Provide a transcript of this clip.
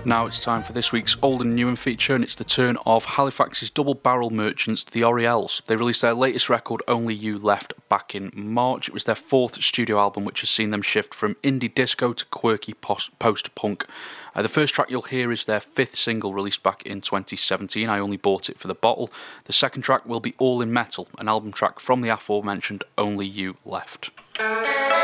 Now it's time for this week's Old and New feature, and it's the turn of Halifax's double barrel merchants, the Oriels. They released their latest record, Only You Left, back in March. It was their fourth studio album, which has seen them shift from indie disco to quirky post-punk. The first track you'll hear is their fifth single, released back in 2017, I Only Bought It for the Bottle. The second track will be All in Metal, an album track from the aforementioned Only You Left.